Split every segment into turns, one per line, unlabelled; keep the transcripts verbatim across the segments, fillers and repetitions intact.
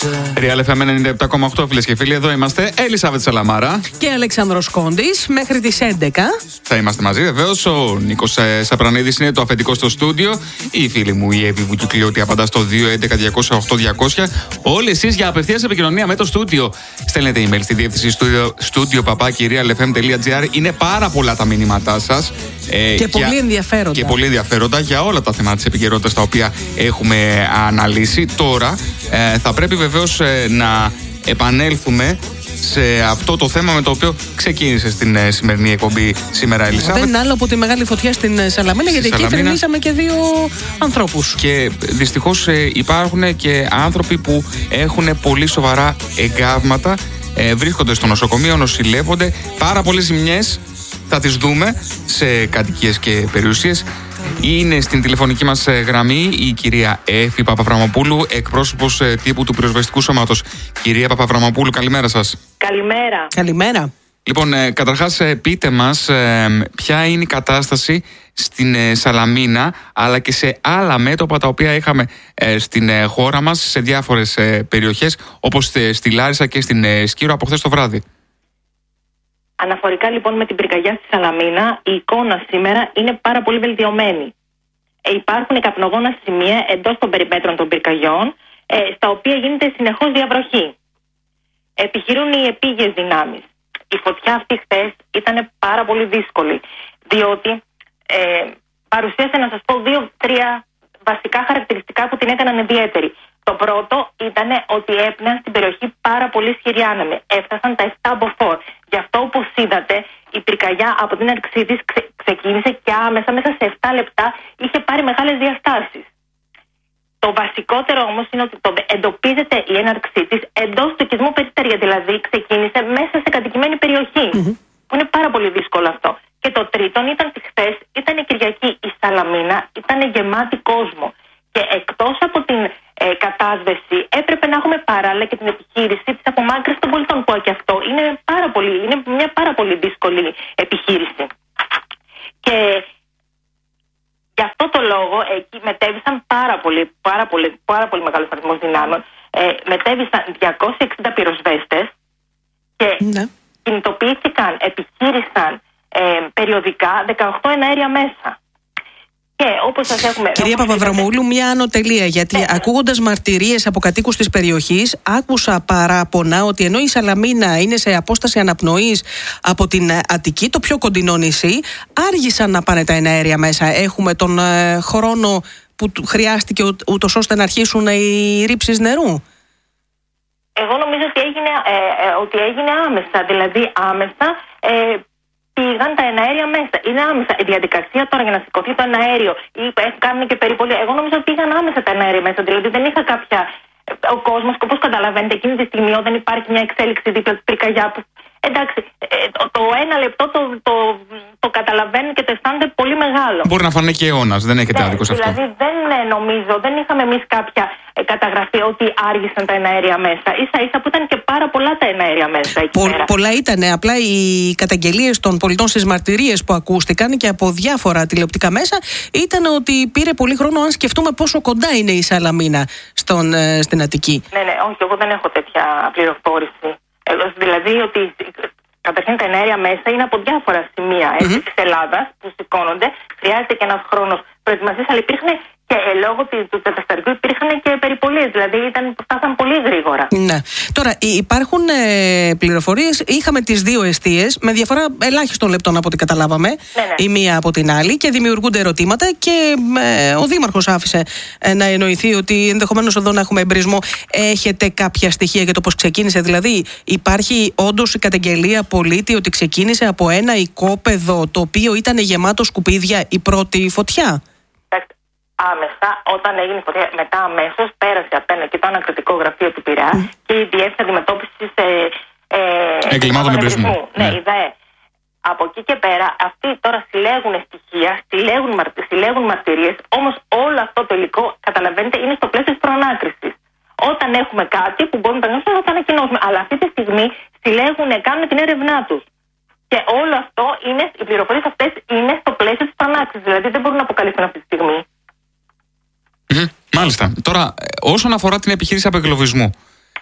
Real εφ εμ ενενήντα επτά κόμμα οκτώ, φίλες και φίλοι, εδώ είμαστε. Ελισάβετ Σαλαμάρα
και Αλέξανδρος Κόντης. Μέχρι τις έντεκα
θα είμαστε μαζί, βεβαίως. Ο Νίκος Σαπρανίδης είναι το αφεντικό στο στούντιο. Η φίλη μου η Εύη Βουκιουκλιώτη απαντά στο δύο έντεκα διακόσια οκτώ διακόσια. Όλοι εσείς για απευθείας επικοινωνία με το στούντιο στέλνετε email στη διεύθυνση στούντιο παπάκι real f m τελεία g r. Είναι πάρα πολλά τα μηνύματά σας.
Ε, και πολύ ενδιαφέροντα.
Και πολύ ενδιαφέροντα για όλα τα θέματα της επικαιρότητας τα οποία έχουμε αναλύσει. Τώρα ε, θα πρέπει βεβαίως ε, να επανέλθουμε σε αυτό το θέμα με το οποίο ξεκίνησε στην ε, σημερινή εκπομπή σήμερα, Ελισάβετ.
Δεν είναι άλλο από τη μεγάλη φωτιά στην Σαλαμίνα, γιατί εκεί φρενήσαμε και δύο ανθρώπους.
Και δυστυχώς ε, υπάρχουν και άνθρωποι που έχουν πολύ σοβαρά εγκάβματα, ε, βρίσκονται στο νοσοκομείο, νοσηλεύονται. Πάρα πολλές ζημιές θα τις δούμε σε κατοικίες και περιουσίες. Είναι στην τηλεφωνική μας γραμμή η κυρία Εύη Παπαβραμμοπούλου, εκπρόσωπος τύπου του Πυροσβεστικού Σώματος. Κυρία Παπαβραμμοπούλου, καλημέρα σας.
Καλημέρα.
Καλημέρα.
Λοιπόν, καταρχάς πείτε μας ποια είναι η κατάσταση στην Σαλαμίνα, αλλά και σε άλλα μέτωπα τα οποία είχαμε στην χώρα μας, σε διάφορες περιοχές, όπως στη Λάρισα και στην Σκύρο από χθες το βράδυ.
Αναφορικά λοιπόν με την πυρκαγιά στη Σαλαμίνα, η εικόνα σήμερα είναι πάρα πολύ βελτιωμένη. Ε, υπάρχουν καπνογόνα σημεία εντός των περιμέτρων των πυρκαγιών, ε, στα οποία γίνεται συνεχώς διαβροχή. Επιχειρούν οι επίγειες δυνάμεις. Η φωτιά αυτή χθες ήταν πάρα πολύ δύσκολη, διότι ε, παρουσίασε, να σας πω, δύο-τρία βασικά χαρακτηριστικά που την έκαναν ιδιαίτερη. Το πρώτο ήταν ότι έπνεαν στην περιοχή πάρα πολύ ισχυροί άνεμοι. Έφτασαν τα επτά μποφόρ. Γι' αυτό, όπως είδατε, η πυρκαγιά από την έναρξή της ξε, ξεκίνησε και άμεσα, μέσα σε επτά λεπτά, είχε πάρει μεγάλες διαστάσεις. Το βασικότερο όμως είναι ότι το εντοπίζεται η έναρξή της εντός του οικισμού Περιστέρια. Δηλαδή, ξεκίνησε μέσα σε κατοικημένη περιοχή. Mm-hmm. Που είναι πάρα πολύ δύσκολο αυτό. Και το τρίτον ήταν ότι χθες ήταν η Κυριακή. Η Σαλαμίνα ήταν γεμάτη κόσμο. Και εκτός από την ε, κατάσβεση, έπρεπε να έχουμε παράλληλα και την επιχείρηση της απομάκρυνσης των πολιτών, που και αυτό είναι, πάρα πολύ, είναι μια πάρα πολύ δύσκολη επιχείρηση. Και γι' αυτό το λόγο εκεί μετέβησαν πάρα πολύ, πάρα πολύ, πάρα πολύ μεγάλος αριθμός δυνάμεων. Ε, μετέβησαν διακόσιοι εξήντα πυροσβέστες και ναι. κινητοποιήθηκαν, επιχείρησαν ε, περιοδικά δεκαοκτώ εναέρια μέσα. Όπως σας έχουμε,
Κυρία Παπαβραμμούλου, μια ανωτελεία, γιατί ναι. ακούγοντας μαρτυρίες από κατοίκους της περιοχής, άκουσα παράπονα ότι ενώ η Σαλαμίνα είναι σε απόσταση αναπνοής από την Αττική, το πιο κοντινό νησί, άργησαν να πάνε τα εναέρια μέσα. Έχουμε τον ε, χρόνο που χρειάστηκε ούτως ώστε να αρχίσουν οι ρήψεις νερού.
Εγώ νομίζω ότι έγινε, ε, ε, ότι έγινε άμεσα, δηλαδή άμεσα ε, πήγαν τα εναέρια μέσα. Είναι άμεσα. Η διαδικασία τώρα για να σηκωθεί το εναέριο ή κάνουν και περιπολία. Εγώ νομίζω ότι πήγαν άμεσα τα εναέρια μέσα. Δηλαδή δεν είχα κάποια. Ο κόσμος, όπως καταλαβαίνετε, εκείνη τη στιγμή όταν υπάρχει μια εξέλιξη δίπλα στην πυρκαγιά. Που... Εντάξει, το, το ένα λεπτό το, το, το καταλαβαίνουν και το αισθάνονται πολύ μεγάλο.
Μπορεί να φανεί και αιώνας, δεν έχετε άδικο σε αυτό.
Δηλαδή δεν νομίζω, δεν είχαμε εμείς κάποια καταγραφή ότι άργησαν τα εναέρια μέσα. Ίσα ίσα που ήταν και πάρα πολλά τα εναέρια μέσα εκεί
Πο,
πέρα.
Πολλά ήταν. Απλά οι καταγγελίες των πολιτών στις μαρτυρίες που ακούστηκαν και από διάφορα τηλεοπτικά μέσα ήταν ότι πήρε πολύ χρόνο, αν σκεφτούμε πόσο κοντά είναι η Σαλαμίνα στον, στην Αττική.
Ναι, ναι, όχι, εγώ δεν έχω τέτοια πληροφόρηση. Εγώ, δηλαδή ότι καταρχήν τα εναέρια μέσα είναι από διάφορα σημεία mm-hmm. της Ελλάδας που σηκώνονται. Χρειάζεται και ένας χρόνος προετοιμασίας, αλλά υπήρχαν και ε, λόγω του καταστατικού υπήρχαν και περιπολίες. Δηλαδή ήταν, φτάσαν πολύ γρήγορα.
Ναι. Τώρα υπάρχουν ε, πληροφορίες. Είχαμε τις δύο εστίες με διαφορά ελάχιστων λεπτών από ό,τι καταλάβαμε. Ναι, ναι. Η μία από την άλλη και δημιουργούνται ερωτήματα. Και ε, ο Δήμαρχος άφησε ε, να εννοηθεί ότι ενδεχομένως εδώ να έχουμε εμπρισμό. Έχετε κάποια στοιχεία για το πώς ξεκίνησε? Δηλαδή, υπάρχει όντως η καταγγελία πολίτη ότι ξεκίνησε από ένα οικόπεδο το οποίο ήταν γεμάτο σκουπίδια η πρώτη φωτιά?
Άμεσα, όταν έγινε η φωτιά, μετά αμέσως πέρασε απέναντι και το ανακριτικό γραφείο του Πειραιά mm. και η Διεύθυνση Αντιμετώπισης ε, ε,
εγκλημάτων εμπρισμού.
Ναι, η ΔΑΕ. Από εκεί και πέρα, αυτοί τώρα συλλέγουν στοιχεία, συλλέγουν, συλλέγουν μαρτυρίες, όμως όλο αυτό το υλικό, καταλαβαίνετε, είναι στο πλαίσιο της προανάκρισης. Όταν έχουμε κάτι που μπορούμε να γνωρίσουμε, θα το ανακοινώσουμε. Αλλά αυτή τη στιγμή συλλέγουν, κάνουν την έρευνά τους. Και όλο αυτό είναι, οι πληροφορίες αυτές είναι στο πλαίσιο της προανάκρισης. Δηλαδή δεν μπορούν να αποκαλύψουν αυτή τη στιγμή.
Mm-hmm. Μάλιστα. Τώρα, όσον αφορά την επιχείρηση απεγκλωβισμού,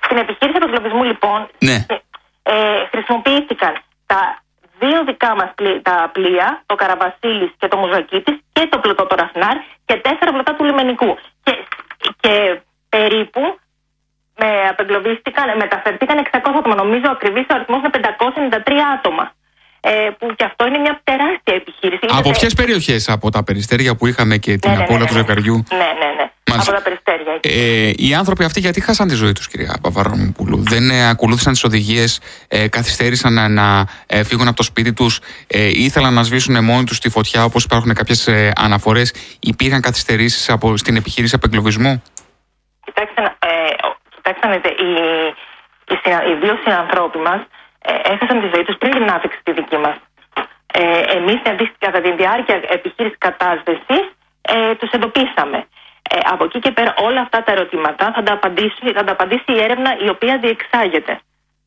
Στην επιχείρηση απεγκλωβισμού, λοιπόν,
ναι.
ε, χρησιμοποιήθηκαν τα δύο δικά μας πλοία, τα πλοία, το Καραβασίλης και το Μουζακίτης και το πλωτό το Ραφνάρ και τέσσερα πλωτά του λιμενικού. Και, και περίπου με απεγκλωβίστηκαν, μεταφερθήκαν εξακόσια άτομα. Νομίζω ακριβής ο αριθμός είναι πεντακόσια ενενήντα τρία άτομα. Ε, που και αυτό είναι μια τεράστια επιχείρηση.
Από ποιες περιοχές? Από τα Περιστέρια που είχαμε και την
ναι, ναι,
απώλεια
ναι,
του
ναι.
ζευγαριού?
Ναι, ναι, ναι.
Μάλιστα.
Από τα Περιστέρια.
Ε, οι άνθρωποι αυτοί γιατί χάσαν τη ζωή τους, κυρία Παπαβραμοπούλου? Δεν ε, ακολούθησαν τις οδηγίες, ε, καθυστέρησαν να, να ε, φύγουν από το σπίτι τους, ε, ήθελαν να σβήσουν μόνοι τους τη φωτιά, όπως υπάρχουν κάποιες ε, αναφορές? Υπήρχαν καθυστερήσεις από, στην επιχείρηση απεγκλωβισμού?
Κοιτάξτε, ε, κοιτάξτε οι, οι, οι δύο συνανθρώποι μας ε, έχασαν τη ζωή τους πριν την άφηξη τη δική μας. Ε, εμείς κατά τη διάρκεια επιχείρησης κατάσβεσης ε, τους εντοπίσαμε. Ε, από εκεί και πέρα όλα αυτά τα ερωτήματα θα τα απαντήσει, θα τα απαντήσει η έρευνα η οποία διεξάγεται.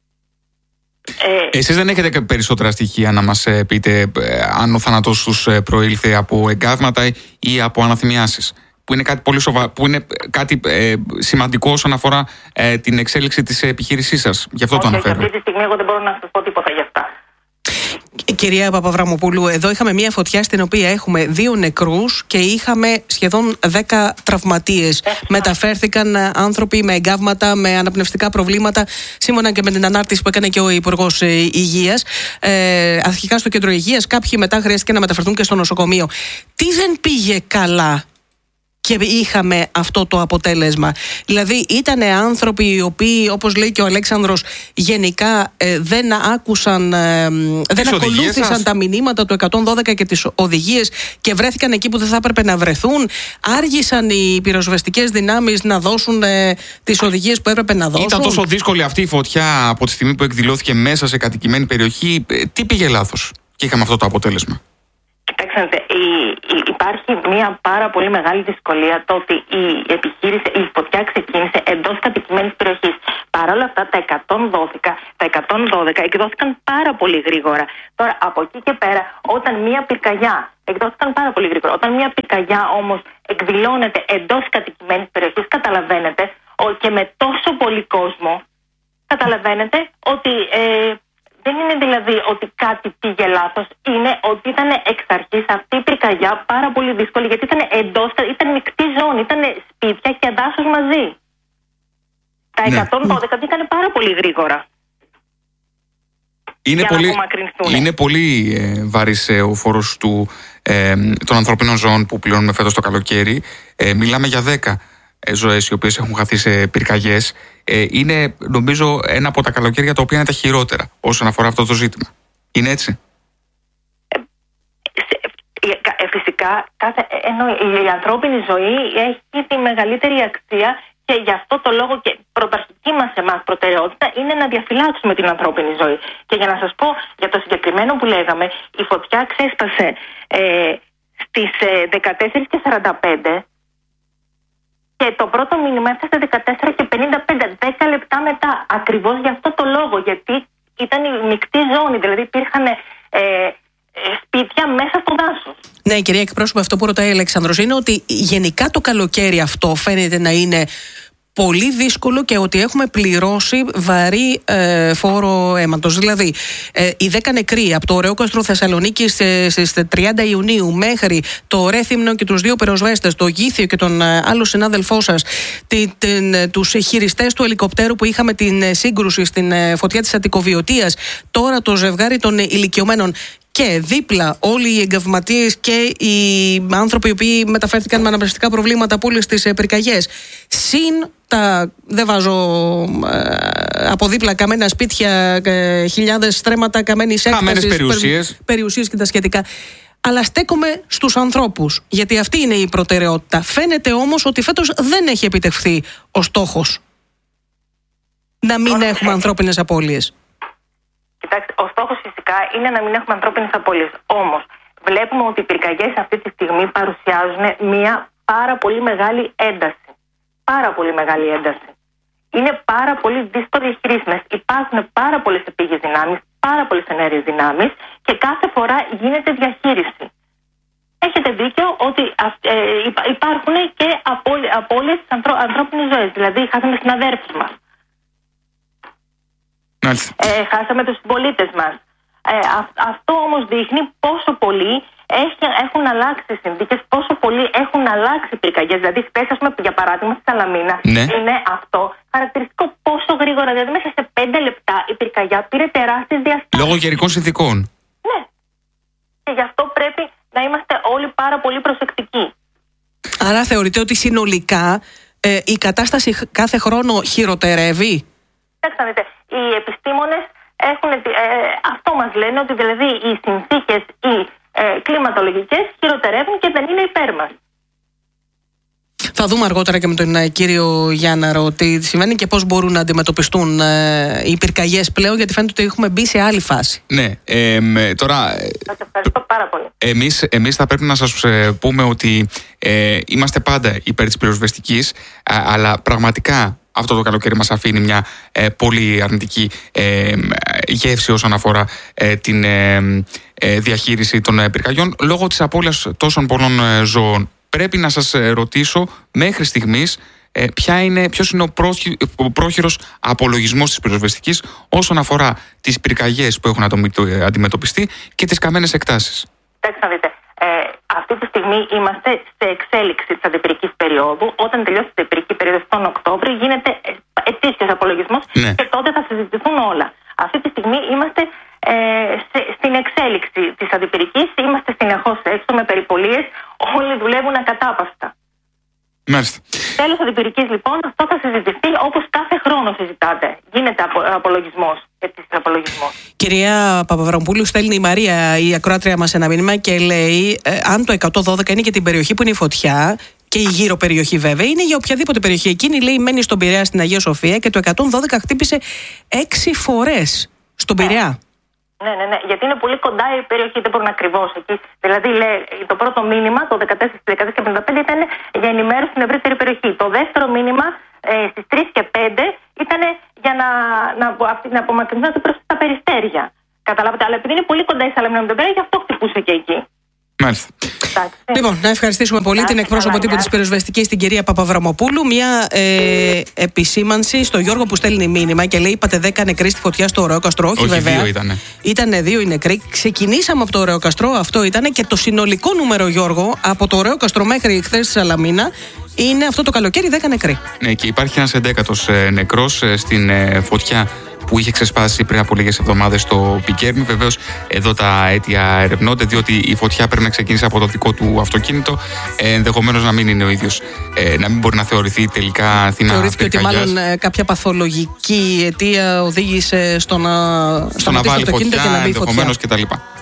Ε, Εσείς δεν έχετε περισσότερα στοιχεία να μας ε, πείτε ε, αν ο θάνατος τους ε, προήλθε από εγκάβματα ή από αναθυμιάσεις, που είναι κάτι πολύ σοβα... που είναι κάτι ε, σημαντικό όσον αφορά ε, την εξέλιξη της επιχείρησής σας? Γι' αυτό
όχι,
το αναφέρω.
Αυτή τη στιγμή εγώ δεν μπορώ να σας πω τίποτα γι' αυτά.
Κυρία Παπαβραμοπούλου, εδώ είχαμε μια φωτιά στην οποία έχουμε δύο νεκρούς και είχαμε σχεδόν δέκα τραυματίες. Μεταφέρθηκαν άνθρωποι με εγκάβματα, με αναπνευστικά προβλήματα, σύμφωνα και με την ανάρτηση που έκανε και ο Υπουργός Υγείας. Ε, αρχικά στο κέντρο υγείας, κάποιοι μετά χρειάστηκε να μεταφερθούν και στο νοσοκομείο. Τι δεν πήγε καλά και είχαμε αυτό το αποτέλεσμα? Δηλαδή ήταν άνθρωποι οι οποίοι, όπως λέει και ο Αλέξανδρος, γενικά ε, δεν άκουσαν, ε, δεν ακολούθησαν τα μηνύματα του εκατόν δώδεκα και τις οδηγίες και βρέθηκαν εκεί που δεν θα έπρεπε να βρεθούν. Άργησαν οι πυροσβεστικές δυνάμεις να δώσουν ε, τις οδηγίες που έπρεπε να δώσουν.
Ήταν τόσο δύσκολη αυτή η φωτιά από τη στιγμή που εκδηλώθηκε μέσα σε κατοικημένη περιοχή? Τι πήγε λάθος και είχαμε αυτό το αποτέλεσμα?
Κοιτάξτε, υπάρχει μια πάρα πολύ μεγάλη δυσκολία το ότι η επιχείρηση, η φωτιά ξεκίνησε εντός κατοικημένης περιοχής. Παρ' όλα αυτά τα εκατόν δώδεκα, τα εκατόν δώδεκα εκδόθηκαν πάρα πολύ γρήγορα. Τώρα από εκεί και πέρα, όταν μια πυρκαγιά εκδόθηκαν πάρα πολύ γρήγορα. Όταν μια πυρκαγιά όμως εκδηλώνεται εντός κατοικημένης περιοχής, καταλαβαίνετε και με τόσο πολύ κόσμο, καταλαβαίνετε ότι ε, δεν είναι δηλαδή ότι κάτι πήγε λάθος, είναι ότι ήταν εξ αρχής αυτή η πυρκαγιά πάρα πολύ δύσκολη, γιατί ήταν εντός, ήταν μεικτή ζώνη, ήταν σπίτια και δάσος μαζί. Τα
ναι.
εκατόν δώδεκα πήγανε πάρα πολύ γρήγορα.
Είναι πολύ, είναι πολύ ε, βαρύς ε, ο φόρος του, ε, των ανθρωπίνων ζώων που πληρώνουμε φέτος το καλοκαίρι. Ε, μιλάμε για δέκα ε, ζωές οι οποίες έχουν χαθεί σε πυρκαγιές. Ε, είναι νομίζω ένα από τα καλοκαίρια τα οποία είναι τα χειρότερα όσον αφορά αυτό το ζήτημα. Είναι έτσι?
Ε, ε, φυσικά κάθε, ενώ η ανθρώπινη ζωή έχει τη μεγαλύτερη αξία. Και γι' αυτό το λόγο και πρωταρχική μας εμάς προτεραιότητα είναι να διαφυλάξουμε την ανθρώπινη ζωή. Και για να σας πω για το συγκεκριμένο που λέγαμε, η φωτιά ξέσπασε ε, στις ε, δεκατέσσερις και σαράντα πέντε και το πρώτο μήνυμα έφτασε δεκατέσσερα και πενήντα πέντε, δέκα λεπτά μετά. Ακριβώς γι' αυτό το λόγο, γιατί ήταν η μεικτή ζώνη, δηλαδή υπήρχαν ε, σπίτια μέσα στο δάσος.
Ναι, κυρία εκπρόσωπε, αυτό που ρωτάει η Αλεξανδρός είναι ότι γενικά το καλοκαίρι αυτό φαίνεται να είναι πολύ δύσκολο και ότι έχουμε πληρώσει βαρύ ε, φόρο αίματος. Δηλαδή, ε, οι δέκα νεκροί από το Ρεόκαστρο Θεσσαλονίκης ε, στις τριάντα Ιουνίου μέχρι το Ρέθυμνο και τους δύο πυροσβέστες, το Γήθιο και τον ε, άλλο συνάδελφό σας, την, την, τους χειριστές του ελικοπτέρου που είχαμε την ε, σύγκρουση στην ε, φωτιά της Αττικοβιωτίας, τώρα το ζευγάρι των ε, ηλικιωμένων. Και δίπλα όλοι οι εγκαυματίες και οι άνθρωποι οι οποίοι μεταφέρθηκαν με αναπνευστικά προβλήματα από όλες τις πυρκαγιές. Συν τα, δεν βάζω ε, από δίπλα καμένα σπίτια, ε, χιλιάδες στρέμματα καμένης έκτασης,
περιουσίες.
περιουσίες και τα σχετικά. Αλλά στέκομαι στους ανθρώπους, γιατί αυτή είναι η προτεραιότητα. Φαίνεται όμως ότι φέτος δεν έχει επιτευχθεί ο στόχος να μην έχουμε ανθρώπινες απώλειες.
Κοιτάξτε, ο στόχος φυσικά είναι να μην έχουμε ανθρώπινες απώλειες. Όμως, βλέπουμε ότι οι πυρκαγιές αυτή τη στιγμή παρουσιάζουν μια πάρα πολύ μεγάλη ένταση. Πάρα πολύ μεγάλη ένταση. Είναι πάρα πολύ δύσκολες χειρίσμες. Υπάρχουν πάρα πολλές επίγειες δυνάμεις, πάρα πολλές ενέργειες δυνάμεις και κάθε φορά γίνεται διαχείριση. Έχετε δίκιο ότι ε, υπάρχουν και απώλειες της ανθρω, ανθρώπινης ζωής. Δηλαδή, χάσαμε συναδέρφους μας. Ε, χάσαμε τους συμπολίτες μας. Ε, α, αυτό όμως δείχνει πόσο πολύ έχει, έχουν αλλάξει οι συνθήκες, πόσο πολύ έχουν αλλάξει οι πυρκαγιές. Δηλαδή, χθες, ας πούμε, για παράδειγμα, στη Σαλαμίνα, ναι. είναι αυτό χαρακτηριστικό πόσο γρήγορα, δηλαδή μέσα σε πέντε λεπτά η πυρκαγιά πήρε τεράστιες διαστάσεις.
Λόγω καιρικών συνθήκων.
Ναι. Και γι' αυτό πρέπει να είμαστε όλοι πάρα πολύ προσεκτικοί.
Άρα θεωρείτε ότι συνολικά ε, η κατάσταση κάθε χρόνο χειροτερεύει?
Κοιτάξτε, δείτε, οι επιστήμονες έχουν, ε, αυτό μας λένε, ότι δηλαδή οι συνθήκες, οι ε, κλιματολογικές χειροτερεύουν και δεν είναι υπέρ μας.
Θα δούμε αργότερα και με τον ε, κύριο Γιάνναρο τι συμβαίνει και πώς μπορούν να αντιμετωπιστούν ε, οι πυρκαγιές πλέον, γιατί φαίνεται ότι έχουμε μπει σε άλλη φάση.
Ναι, ε, ε, τώρα...
Σας ευχαριστώ πάρα πολύ.
Εμείς, εμείς θα πρέπει να σας ε, πούμε ότι ε, είμαστε πάντα υπέρ της πυροσβεστικής, α, αλλά πραγματικά αυτό το καλοκαίρι μας αφήνει μια ε, πολύ αρνητική ε, γεύση όσον αφορά ε, την ε, ε, διαχείριση των ε, πυρκαγιών λόγω της απώλειας τόσων πολλών ε, ζώων. Πρέπει να σας ε, ρωτήσω μέχρι στιγμής ε, ποια είναι, ποιος είναι ο, πρόχει, ο πρόχειρος απολογισμός της πυροσβεστικής όσον αφορά τις πυρκαγιές που έχουν αντιμετωπιστεί και τις καμένες εκτάσεις.
Κοιτάξτε να δείτε. Ε, αυτή τη στιγμή είμαστε σε εξέλιξη της αντιπυρικής περίοδου. Όταν τελειώσει η αντιπυρική περίοδο τον Οκτώβριο, γίνεται ετήσιος απολογισμός ναι. και τότε θα συζητηθούν όλα. Αυτή τη στιγμή είμαστε ε, σε, στην εξέλιξη της αντιπυρικής, είμαστε συνεχώς έξω με περιπολίες, όλοι δουλεύουν ακατάπαυστα.
Μάλιστα.
Τέλος αντιπυρικής λοιπόν, αυτό θα συζητηθεί όπως κάθε χρόνο συζητάτε. Γίνεται απο, απολογισμός.
Κυρία Παπαβραμοπούλου, στέλνει η Μαρία, η ακροάτρια μας, ένα μήνυμα και λέει ε, αν το εκατόν δώδεκα είναι για την περιοχή που είναι η φωτιά και η γύρω περιοχή βέβαια, είναι για οποιαδήποτε περιοχή. Εκείνη λέει μένει στον Πειραιά στην Αγία Σοφία και το εκατόν δώδεκα χτύπησε έξι φορές στον Πειραιά.
Ναι, ναι, ναι, γιατί είναι πολύ κοντά η περιοχή, δεν μπορούν ακριβώς εκεί. Δηλαδή, λέει, το πρώτο μήνυμα, το δεκατέσσερα και πενήντα πέντε, ήταν για ενημέρωση στην ευρύτερη περιοχή. Το δεύτερο μήνυμα, ε, στις τρεις και πέντε, ήταν για να, να, να απομακρυνθούν προς τα περιστέρια. Καταλάβατε, αλλά επειδή είναι πολύ κοντά η Σαλαμίνα με τον Πειραιά, γι' αυτό χτυπούσε και εκεί.
Μάλιστα.
Λοιπόν, να ευχαριστήσουμε πολύ την εκπρόσωπο τύπου της πυροσβεστικής, την κυρία Παπαβραμοπούλου. Μια ε, επισήμανση στο Γιώργο που στέλνει μήνυμα και λέει: είπατε δέκα νεκροί στη φωτιά στο Ωραιόκαστρο. Όχι,
Όχι,
βέβαια.
Δύο ήτανε.
Ήτανε δύο οι νεκροί. Ξεκινήσαμε από το Ωραιόκαστρο, αυτό ήτανε, και το συνολικό νούμερο, Γιώργο, από το Ωραιόκαστρο μέχρι χθες στη Σαλαμίνα, είναι αυτό το καλοκαίρι δέκα νεκροί.
Ναι, και υπάρχει ένας εντέκατος ε, νεκρός ε, στην ε, φωτιά που είχε ξεσπάσει πριν από λίγες εβδομάδες στο Πικέρμι. Βεβαίως, εδώ τα αίτια ερευνώνται, διότι η φωτιά πρέπει να ξεκίνησε από το δικό του αυτοκίνητο. Ε, ενδεχομένως να μην είναι ο ίδιος, ε, να μην μπορεί να θεωρηθεί τελικά θύμα.
Θεωρήθηκε ότι μάλλον ε, κάποια παθολογική αιτία οδήγησε στο να,
στο να βάλει φωτιά, ενδεχομένως κτλ.